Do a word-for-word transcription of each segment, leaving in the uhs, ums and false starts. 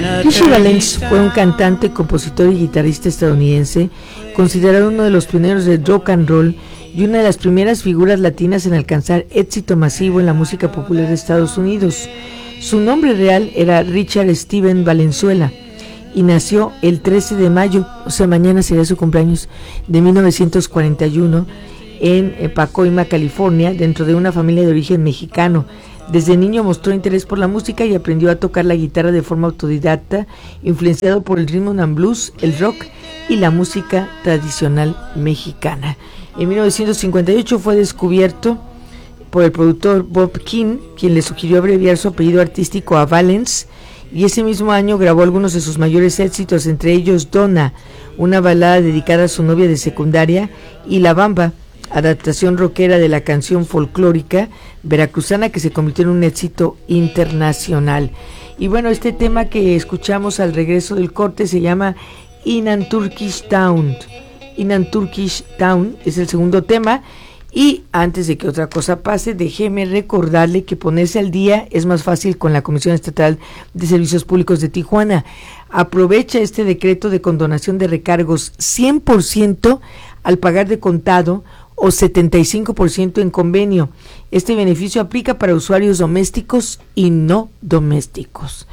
Richie Valens fue un cantante, compositor y guitarrista estadounidense, considerado uno de los pioneros del rock and roll y una de las primeras figuras latinas en alcanzar éxito masivo en la música popular de Estados Unidos. Su nombre real era Richard Steven Valenzuela y nació el trece de mayo, o sea, mañana sería su cumpleaños, de mil novecientos cuarenta y uno en Pacoima, California, dentro de una familia de origen mexicano. Desde niño mostró interés por la música y aprendió a tocar la guitarra de forma autodidacta, influenciado por el rhythm and blues, el rock y la música tradicional mexicana. En mil novecientos cincuenta y ocho fue descubierto por el productor Bob King, quien le sugirió abreviar su apellido artístico a Valens, y ese mismo año grabó algunos de sus mayores éxitos, entre ellos Donna, una balada dedicada a su novia de secundaria, y La Bamba, adaptación rockera de la canción folclórica veracruzana que se convirtió en un éxito internacional. Y bueno, este tema que escuchamos al regreso del corte se llama In a Turkish Town. In a Turkish Town es el segundo tema. Y antes de que otra cosa pase, déjeme recordarle que ponerse al día es más fácil con la Comisión Estatal de Servicios Públicos de Tijuana. Aprovecha este decreto de condonación de recargos cien por ciento al pagar de contado o setenta y cinco por ciento en convenio. Este beneficio aplica para usuarios domésticos y no domésticos.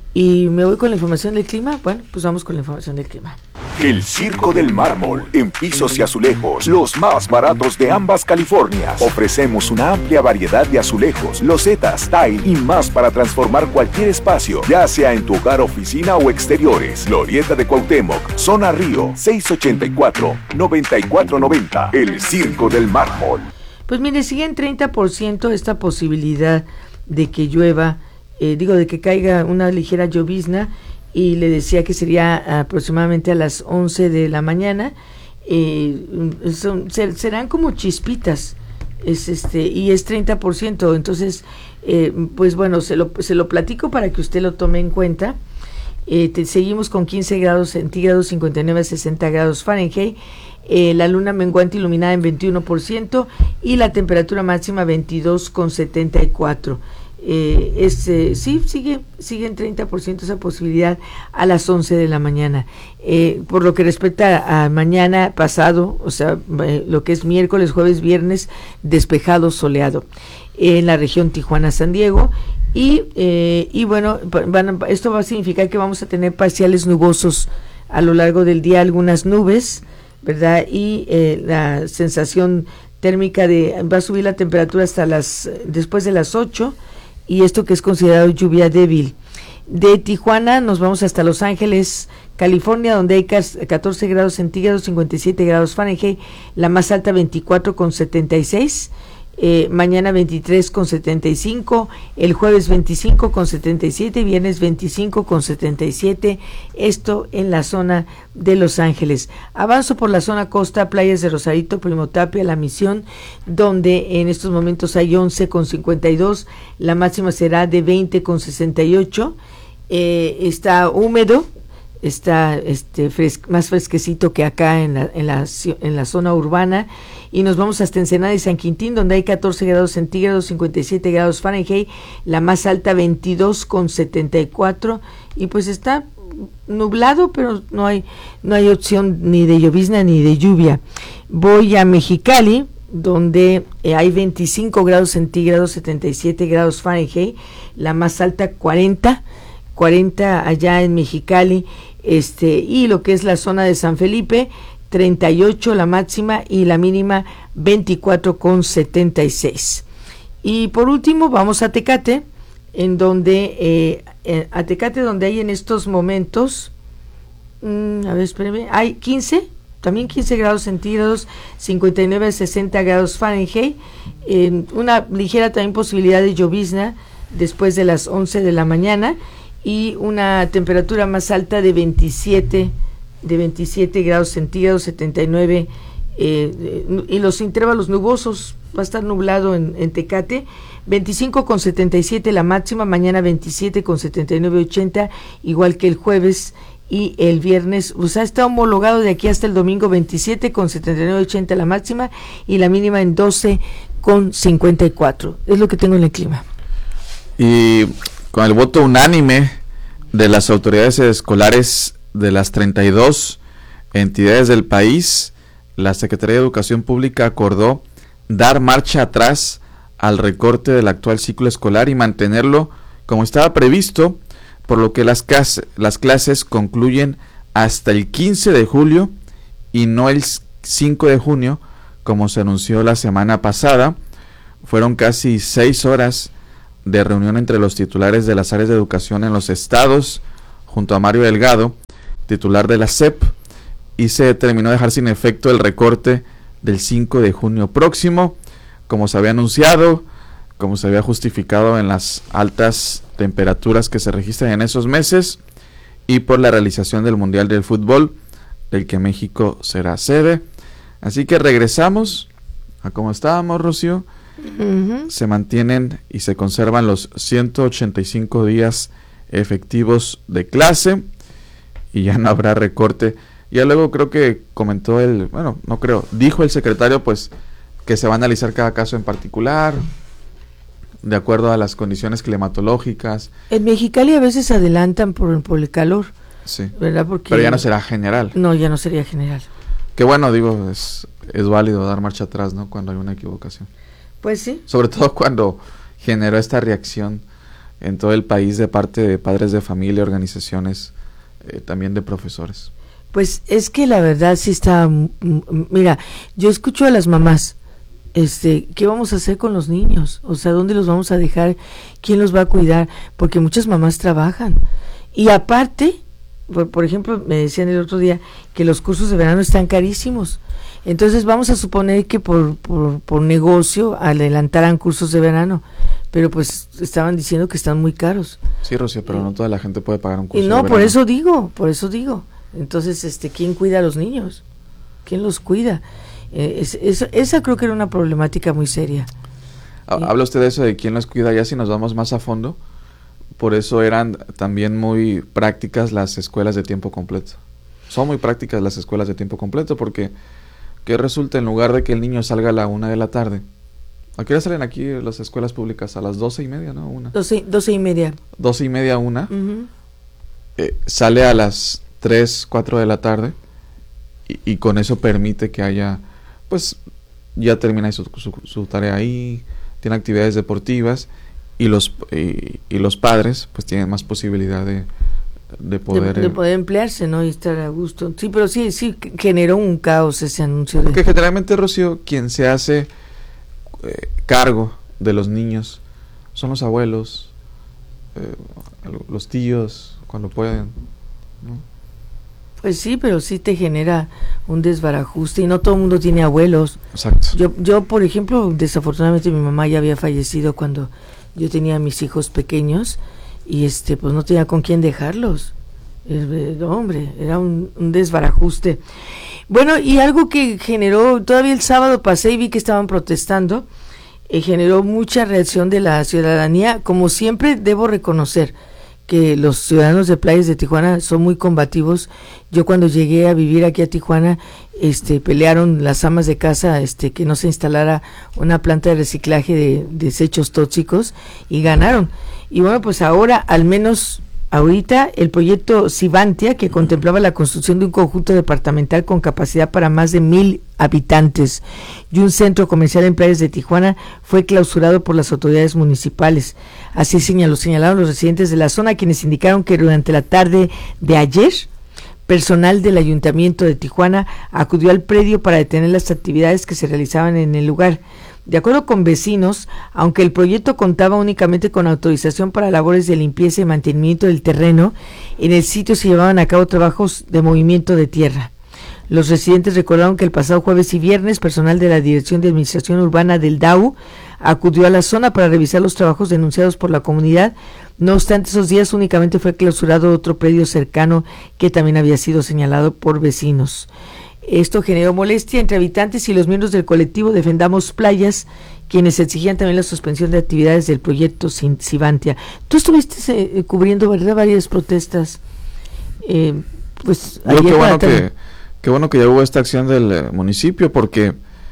Y me voy con la información del clima. Bueno, pues vamos con la información del clima. El Circo del Mármol, en pisos y azulejos, los más baratos de ambas Californias. Ofrecemos una amplia variedad de azulejos, losetas, tile y más para transformar cualquier espacio, ya sea en tu hogar, oficina o exteriores. Glorieta de Cuauhtémoc, Zona Río, seis ochenta y cuatro, noventa y cuatro noventa. El Circo del Mármol. Pues mire, sigue en treinta por ciento esta posibilidad de que llueva, eh, digo, de que caiga una ligera llovizna. Y le decía que sería aproximadamente a las once de la mañana. Eh, son, serán como chispitas, es este y es treinta por ciento. Entonces, eh, pues bueno, se lo, se lo platico para que usted lo tome en cuenta. Eh, te, seguimos con quince grados centígrados, cincuenta y nueve a sesenta grados Fahrenheit. Eh, la luna menguante iluminada en veintiuno por ciento y la temperatura máxima veintidós con setenta y cuatro. Eh, es, eh, sí, sigue, sigue en treinta por ciento esa posibilidad a las once de la mañana. Eh, por lo que respecta a mañana pasado, o sea, eh, lo que es miércoles, jueves, viernes, despejado, soleado en la región Tijuana-San Diego. Y, eh, y bueno, van a, esto va a significar que vamos a tener parciales nubosos a lo largo del día, algunas nubes, ¿verdad? Y eh, la sensación térmica de va a subir la temperatura hasta las después de las ocho. Y esto que es considerado lluvia débil. De Tijuana nos vamos hasta Los Ángeles, California, donde hay catorce grados centígrados, cincuenta y siete grados Fahrenheit, la más alta veinticuatro con setenta y seis, eh, mañana veintitrés con setenta y cinco, el jueves veinticinco con setenta y siete, viernes veinticinco con setenta y siete, esto en la zona de Los Ángeles. Avanzo por la zona costa, playas de Rosarito, Primo Tapia, La Misión, donde en estos momentos hay once con cincuenta y dos, la máxima será de veinte con sesenta y ocho, eh, está húmedo, está este fres- más fresquecito que acá en la, en la en la zona urbana. Y nos vamos hasta Ensenada y San Quintín, donde hay catorce grados centígrados, cincuenta y siete grados Fahrenheit, la más alta veintidós con setenta y cuatro, y pues está nublado, pero no hay no hay opción ni de llovizna ni de lluvia. Voy a Mexicali, donde eh, hay veinticinco grados centígrados, setenta y siete grados Fahrenheit, la más alta cuarenta, cuarenta allá en Mexicali, este y lo que es la zona de San Felipe, treinta y ocho la máxima y la mínima veinticuatro con setenta y seis. Y por último vamos a Tecate, en donde eh, eh, a Tecate donde hay en estos momentos mmm, a ver, espérame, hay quince, también quince grados centígrados, cincuenta y nueve a sesenta grados Fahrenheit, eh, una ligera también posibilidad de llovizna después de las once de la mañana y una temperatura más alta de veintisiete de veintisiete grados centígrados, setenta y nueve, eh, y los intervalos nubosos, va a estar nublado en, en Tecate, veinticinco con setenta y siete la máxima, mañana veintisiete con setenta y nueve, ochenta, igual que el jueves y el viernes, o sea, está homologado de aquí hasta el domingo, veintisiete con setenta y nueve, ochenta la máxima y la mínima en doce con cincuenta y cuatro, es lo que tengo en el clima. Y con el voto unánime de las autoridades escolares de las treinta y dos entidades del país, la Secretaría de Educación Pública acordó dar marcha atrás al recorte del actual ciclo escolar y mantenerlo como estaba previsto, por lo que las, cas- las clases concluyen hasta el quince de julio y no el cinco de junio, como se anunció la semana pasada. Fueron casi seis horas de reunión entre los titulares de las áreas de educación en los estados, junto a Mario Delgado, titular de la S E P, y se determinó dejar sin efecto el recorte del cinco de junio próximo, como se había anunciado, como se había justificado en las altas temperaturas que se registran en esos meses y por la realización del Mundial del Fútbol, del que México será sede. Así que regresamos a como estábamos, Rocío. Uh-huh. Se mantienen y se conservan los ciento ochenta y cinco días efectivos de clase y ya no habrá recorte. Ya luego creo que comentó el, bueno, no creo, dijo el secretario pues que se va a analizar cada caso en particular de acuerdo a las condiciones climatológicas. En Mexicali a veces adelantan por, por el calor, sí, ¿verdad? Porque pero ya no será general. No, ya no sería general. Que bueno, digo, es, es válido dar marcha atrás, ¿no? Cuando hay una equivocación. Pues sí. Sobre todo cuando generó esta reacción en todo el país de parte de padres de familia, organizaciones, eh, también de profesores. Pues es que la verdad sí está, mira, yo escucho a las mamás, este, ¿qué vamos a hacer con los niños? O sea, ¿dónde los vamos a dejar? ¿Quién los va a cuidar? Porque muchas mamás trabajan. Y aparte, por, por ejemplo, me decían el otro día que los cursos de verano están carísimos. Entonces vamos a suponer que por, por, por negocio adelantaran cursos de verano, pero pues estaban diciendo que están muy caros. Sí, Rocío, pero no toda la gente puede pagar un curso y no, de verano. por eso digo, por eso digo. Entonces, este, ¿quién cuida a los niños? ¿Quién los cuida? Eh, es, es, esa creo que era una problemática muy seria. Habla usted de eso, de quién los cuida, ya si nos vamos más a fondo. Por eso eran también muy prácticas las escuelas de tiempo completo. Son muy prácticas las escuelas de tiempo completo porque ¿qué resulta? En lugar de que el niño salga a la una de la tarde. ¿A qué hora salen aquí las escuelas públicas? A las doce y media, ¿no? Una. Doce, doce y media. Doce y media, una. Uh-huh. Eh, sale a las tres, cuatro de la tarde y, y con eso permite que haya, pues, ya termina su, su, su tarea ahí, tiene actividades deportivas y los y, y los padres, pues, tienen más posibilidad de de poder de, de poder emplearse, ¿no? Y estar a gusto. Sí, pero sí, sí generó un caos ese anuncio. Porque de... generalmente, Rocío, quien se hace eh, cargo de los niños son los abuelos, eh, los tíos, cuando pueden, ¿no? Pues sí, pero sí te genera un desbarajuste y no todo el mundo tiene abuelos. Exacto. Yo, yo, por ejemplo, desafortunadamente mi mamá ya había fallecido cuando yo tenía a mis hijos pequeños y este, pues no tenía con quién dejarlos. Eh, hombre, era un, un desbarajuste. Bueno, y algo que generó, todavía el sábado pasé y vi que estaban protestando, eh, generó mucha reacción de la ciudadanía. Como siempre, debo reconocer que los ciudadanos de Playas de Tijuana son muy combativos. Yo cuando llegué a vivir aquí a Tijuana, este, pelearon las amas de casa, este, que no se instalara una planta de reciclaje de desechos tóxicos y ganaron. Y bueno, pues ahora, al menos ahorita, el proyecto Civantia, que contemplaba la construcción de un conjunto departamental con capacidad para más de mil habitantes y un centro comercial en Playas de Tijuana, fue clausurado por las autoridades municipales. Así señaló, señalaron los residentes de la zona, quienes indicaron que durante la tarde de ayer, personal del Ayuntamiento de Tijuana acudió al predio para detener las actividades que se realizaban en el lugar. De acuerdo con vecinos, aunque el proyecto contaba únicamente con autorización para labores de limpieza y mantenimiento del terreno, en el sitio se llevaban a cabo trabajos de movimiento de tierra. Los residentes recordaron que el pasado jueves y viernes, personal de la Dirección de Administración Urbana del D A U acudió a la zona para revisar los trabajos denunciados por la comunidad. No obstante, esos días únicamente fue clausurado otro predio cercano que también había sido señalado por vecinos. Esto generó molestia entre habitantes y los miembros del colectivo Defendamos Playas, quienes exigían también la suspensión de actividades del proyecto Civantia. Tú estuviste eh, cubriendo, ¿verdad?, varias protestas. Eh, pues Yo, qué bueno que, qué bueno que ya hubo esta acción del eh, municipio, porque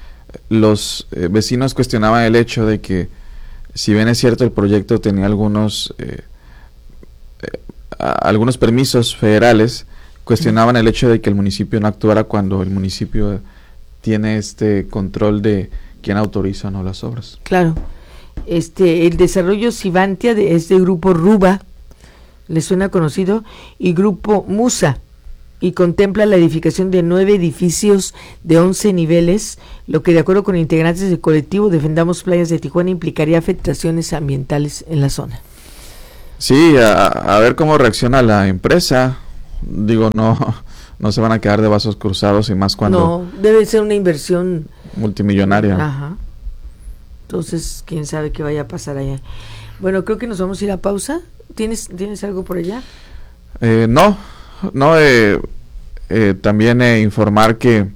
los eh, vecinos cuestionaban el hecho de que, si bien es cierto el proyecto tenía algunos eh, eh, a, algunos permisos federales cuestionaban el hecho de que el municipio no actuara cuando el municipio tiene este control de quién autoriza o no las obras. Claro. Este, el desarrollo Cibantia de este grupo Ruba, ¿le suena conocido? Y grupo Musa, y contempla la edificación de nueve edificios de once niveles, lo que de acuerdo con integrantes del colectivo Defendamos Playas de Tijuana implicaría afectaciones ambientales en la zona. Sí, a, a ver cómo reacciona la empresa. Digo, no, no se van a quedar de vasos cruzados, y más cuando... No, debe ser una inversión... multimillonaria. Ajá. Entonces, quién sabe qué vaya a pasar allá. Bueno, creo que nos vamos a ir a pausa. ¿Tienes, ¿tienes algo por allá? Eh, no, no, eh, eh, también eh, informar que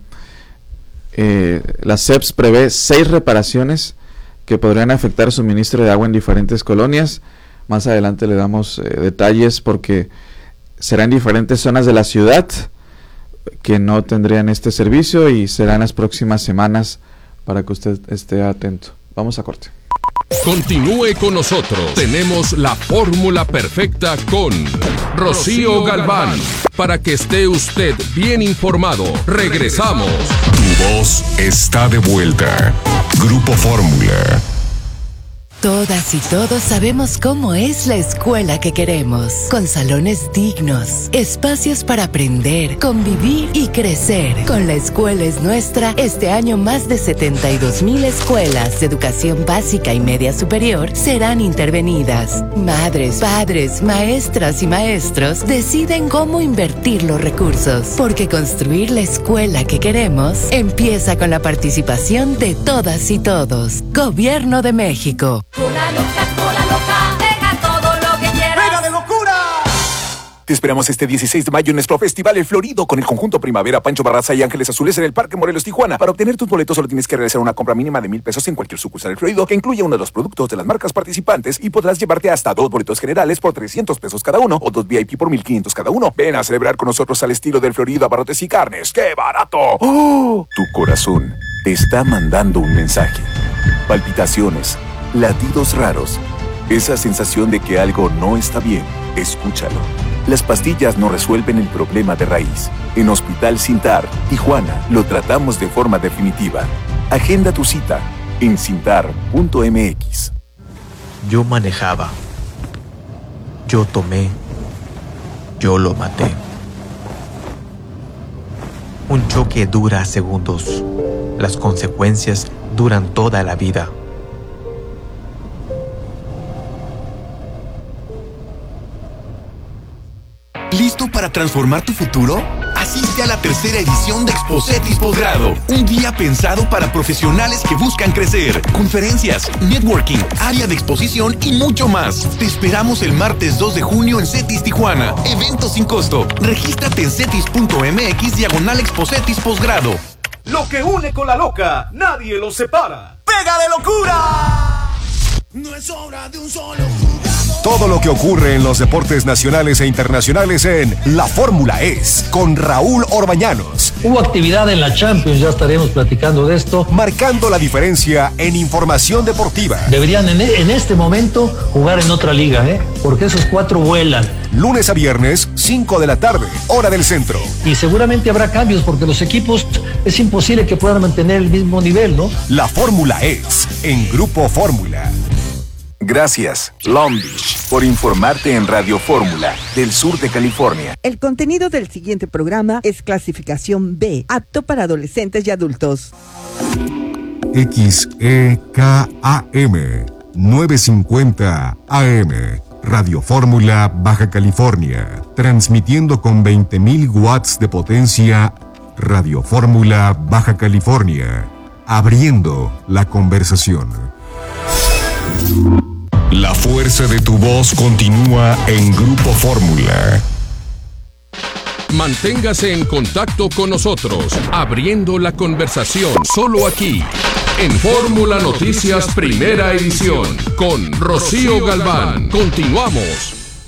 eh, la C E P S prevé seis reparaciones que podrían afectar el suministro de agua en diferentes colonias. Más adelante le damos eh, detalles, porque será en diferentes zonas de la ciudad que no tendrían este servicio, y será en las próximas semanas para que usted esté atento. Vamos a corte. Continúe con nosotros. Tenemos la fórmula perfecta con Rocío Galván, para que esté usted bien informado. Regresamos. Tu voz está de vuelta. Grupo Fórmula. Todas y todos sabemos cómo es la escuela que queremos, con salones dignos, espacios para aprender, convivir y crecer. Con La Escuela es Nuestra, este año más de setenta y dos mil escuelas de educación básica y media superior serán intervenidas. Madres, padres, maestras y maestros deciden cómo invertir los recursos, porque construir la escuela que queremos empieza con la participación de todas y todos. Gobierno de México. Cola loca, cola loca, deja todo lo que quieras. ¡Venga de locura! Te esperamos este dieciséis de mayo en nuestro Festival El Florido con el conjunto Primavera, Pancho Barraza y Ángeles Azules en el Parque Morelos, Tijuana. Para obtener tus boletos solo tienes que realizar una compra mínima de mil pesos en cualquier sucursal del Florido, que incluye uno de los productos de las marcas participantes, y podrás llevarte hasta dos boletos generales por trescientos pesos cada uno, o dos V I P por mil quinientos cada uno. Ven a celebrar con nosotros al estilo del Florido, abarrotes y carnes. ¡Qué barato! ¡Oh! Tu corazón te está mandando un mensaje. Palpitaciones, latidos raros, esa sensación de que algo no está bien. Escúchalo. Las pastillas no resuelven el problema de raíz. En Hospital Cintar, Tijuana, lo tratamos de forma definitiva. Agenda tu cita en cintar punto m x. Yo manejaba. Yo tomé. Yo lo maté. Un choque dura segundos. Las consecuencias duran toda la vida. ¿Listo para transformar tu futuro? Asiste a la tercera edición de Expocetis Posgrado, un día pensado para profesionales que buscan crecer. Conferencias, networking, área de exposición y mucho más. Te esperamos el martes dos de junio en CETIS Tijuana. Evento sin costo. Regístrate en cetis punto m x diagonal Expocetis Posgrado. Lo que une con la loca, nadie lo separa. ¡Pega de locura! No es obra de un solo jugador. Todo lo que ocurre en los deportes nacionales e internacionales en La Fórmula Es, con Raúl Orbañanos. Hubo actividad en la Champions, ya estaremos platicando de esto. Marcando la diferencia en información deportiva. Deberían en, en este momento jugar en otra liga, ¿eh? Porque esos cuatro vuelan. Lunes a viernes, cinco de la tarde, hora del centro. Y seguramente habrá cambios, porque los equipos es imposible que puedan mantener el mismo nivel, ¿no? La Fórmula Es, en Grupo Fórmula. Gracias, Long Beach, por informarte en Radio Fórmula del sur de California. El contenido del siguiente programa es clasificación B, apto para adolescentes y adultos. X E K A M novecientos cincuenta A M, Radio Fórmula, Baja California, transmitiendo con veinte mil watts de potencia. Radio Fórmula, Baja California, abriendo la conversación. La fuerza de tu voz continúa en Grupo Fórmula. Manténgase en contacto con nosotros, abriendo la conversación, solo aquí, en Fórmula Noticias Primera Edición, con Rocío Galván. Continuamos.